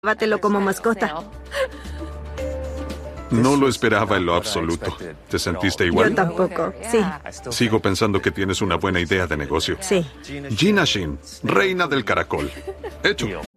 Llévatelo como mascota. No lo esperaba en lo absoluto. ¿Te sentiste Yo igual? tampoco. Sí, Sigo pensando que tienes una buena idea de negocio. sí. Gina Shin, reina del caracol. Hecho.